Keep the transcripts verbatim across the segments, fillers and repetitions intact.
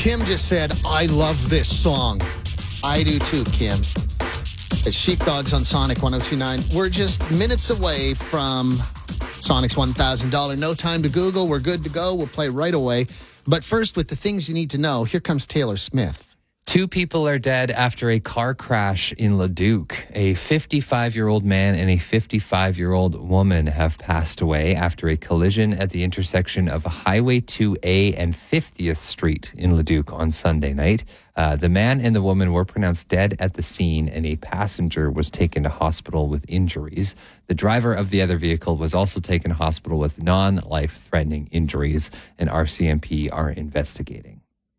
Kim just said, I love this song. I do too, Kim. It's Sheepdogs on Sonic one oh two point nine. We're just minutes away from Sonic's one thousand dollars. No time to Google. We're good to go. We'll play right away. But first, with the things you need to know, here comes Taylor Smith. Two people are dead after a car crash in Leduc. A fifty-five-year-old man and a fifty-five-year-old woman have passed away after a collision at the intersection of Highway two A and fiftieth Street in Leduc on Sunday night. Uh, the man and the woman were pronounced dead at the scene, and a passenger was taken to hospital with injuries. The driver of the other vehicle was also taken to hospital with non-life-threatening injuries, and R C M P are investigating.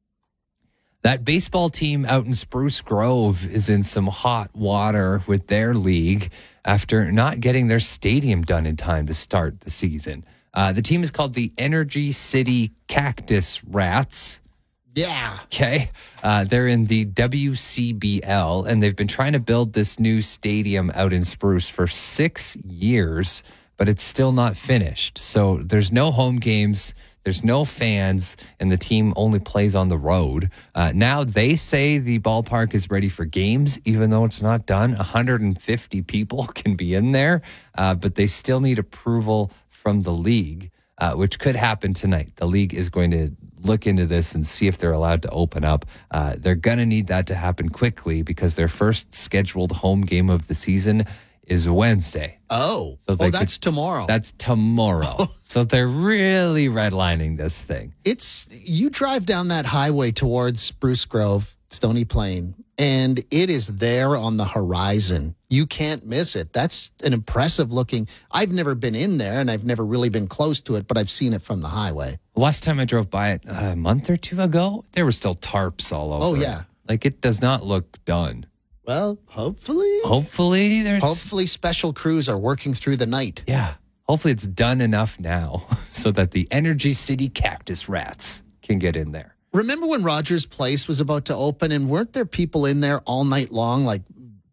That baseball team out in Spruce Grove is in some hot water with their league after not getting their stadium done in time to start the season. Uh, the team is called the Energy City Cactus Rats. Yeah. Okay. Uh, they're in the W C B L, and they've been trying to build this new stadium out in Spruce for six years, but it's still not finished. So there's no home games. There's no fans, and the team only plays on the road. Uh, now they say the ballpark is ready for games, even though it's not done. one hundred fifty people can be in there, uh, but they still need approval from the league, uh, which could happen tonight. The league is going to look into this and see if they're allowed to open up. Uh, they're going to need that to happen quickly because their first scheduled home game of the season is Wednesday. Oh, so oh that's could, tomorrow. That's tomorrow. So they're really redlining this thing. It's, you drive down that highway towards Spruce Grove, Stony Plain, and it is there on the horizon. You can't miss it. That's an impressive looking. I've never been in there, and I've never really been close to it, but I've seen it from the highway. Last time I drove by it a month or two ago, there were still tarps all over. Oh, yeah. It. Like, it does not look done. Well, hopefully. Hopefully there's... Hopefully special crews are working through the night. Yeah. Hopefully it's done enough now so that the Energy City Cactus Rats can get in there. Remember when Rogers Place was about to open, and weren't there people in there all night long, like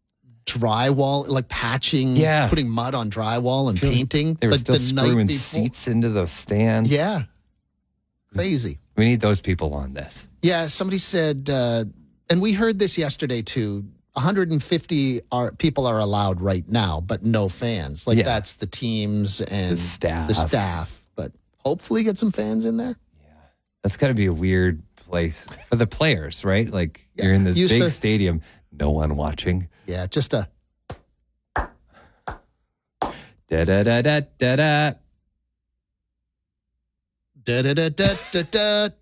drywall, like patching, yeah. putting mud on drywall and painting? They were like still the screwing seats into the stand. Yeah. Crazy. We need those people on this. Yeah, somebody said, uh, and we heard this yesterday too, one hundred fifty are, people are allowed right now, but no fans. Like, yeah. That's the teams and the staff. the staff. But hopefully get some fans in there. Yeah. That's got to be a weird place for the players, right? Like, yeah. You're in this Used big to, stadium, no one watching. Yeah, just a... Da-da-da-da-da-da. Da-da-da-da-da-da.